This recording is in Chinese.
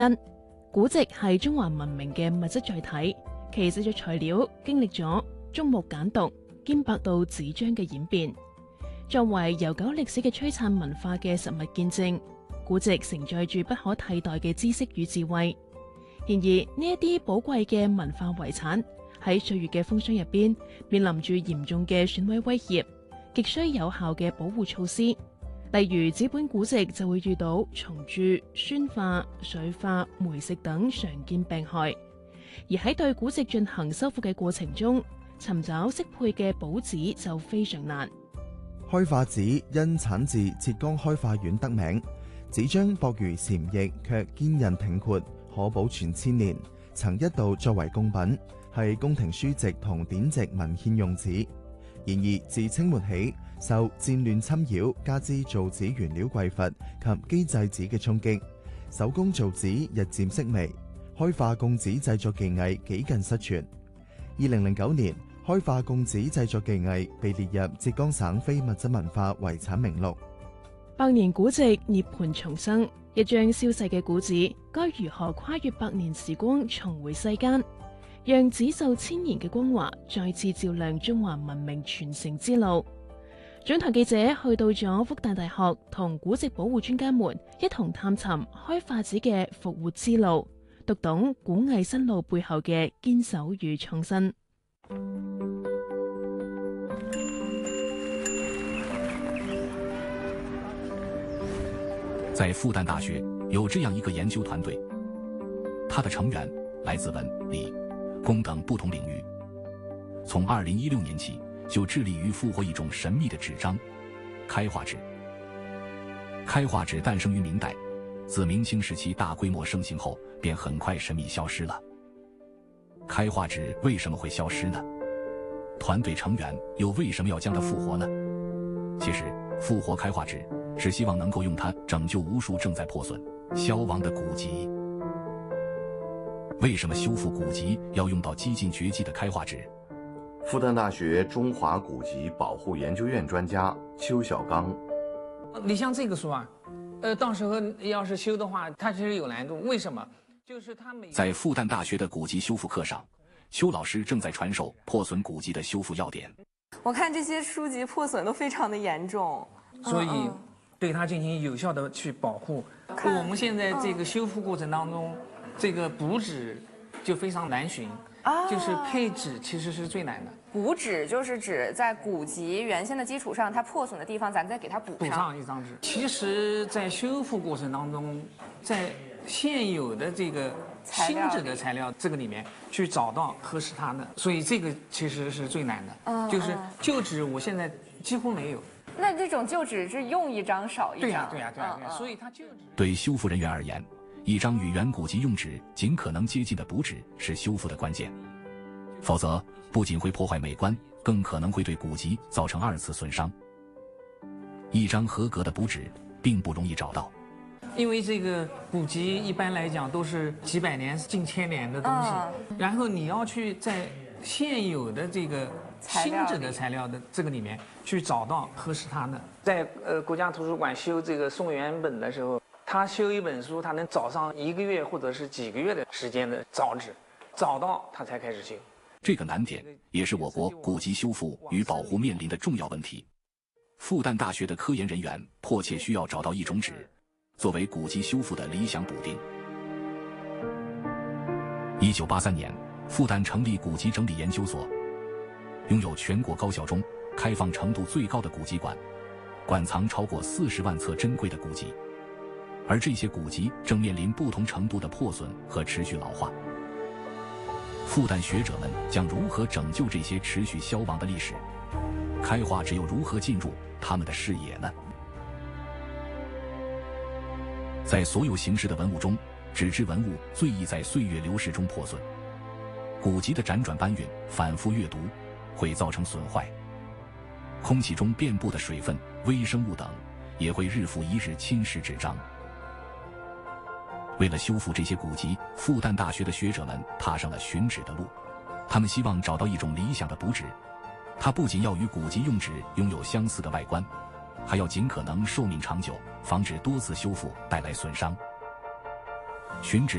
一、古籍係中華文明嘅物質載體，其製作材料經歷咗竹木簡牘兼白到紙張嘅演變。作為悠久歷史嘅璀璨文化嘅實物見證，古籍承載住不可替代嘅知識與智慧。然而呢一啲寶貴嘅文化遺產喺歲月嘅風霜入邊，面臨住嚴重嘅損毀威脅，極需有效嘅保護措施。例如紙本古籍就會遇到蟲蛀、酸化、水化、霉蝕等常見病害，而喺對古籍進行修復嘅過程中，尋找適配嘅保紙就非常難。 開化紙因產自浙江開化縣得名，紙張薄如蟬翼，卻堅韌挺闊，可保存千年。曾一度作為貢品，係宮廷書籍同典籍文獻用紙。然而自清末起，受戰亂侵擾，加之造紙原料匱乏及機製紙嘅衝擊，手工造紙日漸式微，開化貢紙製作技藝幾近失傳。2009年，開化貢紙製作技藝被列入浙江省非物質文化遺產名錄。 百年古籍涅槃重生，一張消逝嘅古紙，該如何跨越百年時光重回世間，讓紙受千年嘅光華再次照亮中華文明傳承之路？總台記者去到咗復旦大學，同古籍保護專家們一同探尋開化紙嘅復活之路，讀懂古藝新路背後嘅堅守與創新。 在复旦大学有这样一个研究团队，它的成员来自文、理、工等不同领域。从2016年起，就致力于复活一种神秘的纸张——开化纸。开化纸诞生于明代，自明清时期大规模盛行后，便很快神秘消失了。开化纸为什么会消失呢？团队成员又为什么要将它复活呢？其实，复活开化纸是希望能够用它拯救无数正在破损、消亡的古籍。为什么修复古籍要用到几近绝迹的开化纸？ 复旦大学中华古籍保护研究院专家邱小刚： 你像这个书啊，到时候要是修的话，它其实有难度。为什么？就是它在复旦大学的古籍修复课上，邱老师正在传授破损古籍的修复要点。 我看这些书籍破损都非常的严重， 所以对它进行有效的去保护。我们现在这个修复过程当中，这个补纸就非常难寻，就是配纸其实是最难的。 补纸就是指在古籍原先的基础上，它破损的地方，咱再给它补上一张纸。其实，在修复过程当中，在现有的这个新纸的材料这个里面去找到合适它的，所以这个其实是最难的。就是旧纸，我现在几乎没有。 那这种旧纸是用一张少一张。 对呀，所以它旧纸。 对修复人员而言，一张与原古籍用纸尽可能接近的补纸是修复的关键，否则不仅会破坏美观，更可能会对古籍造成2次损伤。一张合格的补纸并不容易找到。 因为这个古籍一般来讲都是几百年、近千年的东西，然后你要去在现有的这个新纸的材料的这个里面去找到合适它的。在国家图书馆修这个宋元本的时候，他修一本书，他能找上1个月或者是几个月的时间的找纸，找到他才开始修。 这个难点也是我国古籍修复与保护面临的重要问题。复旦大学的科研人员迫切需要找到一种纸，作为古籍修复的理想补丁。1983年，复旦成立古籍整理研究所，拥有全国高校中开放程度最高的古籍馆，馆藏超过40万册珍贵的古籍。而这些古籍正面临不同程度的破损和持续老化。复旦学者们将如何拯救这些持续消亡的历史？开化纸又如何进入他们的视野呢？在所有形式的文物中，纸质文物最易在岁月流逝中破损。古籍的辗转搬运、反复阅读会造成损坏。空气中遍布的水分、微生物等也会日复一日侵蚀纸张。为了修复这些古籍，复旦大学的学者们踏上了寻纸的路。他们希望找到一种理想的补纸，它不仅要与古籍用纸拥有相似的外观，还要尽可能寿命长久，防止多次修复带来损伤。 寻址